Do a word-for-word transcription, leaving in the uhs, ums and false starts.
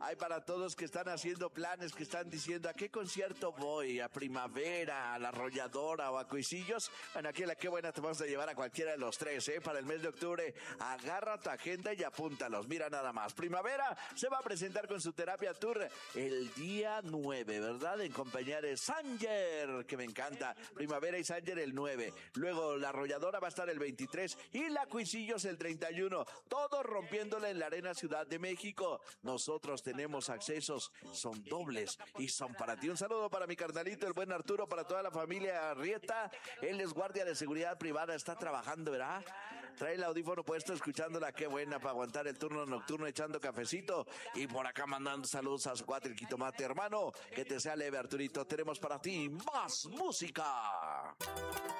Hay para todos que están haciendo planes, que están diciendo a qué concierto voy, a Primavera, a La Arrolladora o a Cuisillos. Bueno, aquí en La Qué Buena te vamos a llevar a cualquiera de los tres, ¿eh? Para el mes de octubre, agarra tu agenda y apúntalos. Mira nada más, Primavera se va a presentar con su terapia tour el día nueve, ¿verdad? En compañía de Sanger, que me encanta. Primavera y Sanger el nueve. Luego La Arrolladora va a estar el veintitrés y La Cuisillos el treinta y uno. Todos rompiéndole en la Arena Ciudad de México. Nosotros tenemos accesos, son dobles y son para ti. Un saludo para mi carnalito, el buen Arturo, para toda la familia Arrieta. Él es guardia de seguridad privada, está trabajando, ¿verdad? Trae el audífono puesto, escuchando La Qué Buena para aguantar el turno nocturno, echando cafecito. Y por acá mandando saludos a su cuate, el Quitomate, hermano. Que te sea leve, Arturito. Tenemos para ti más música.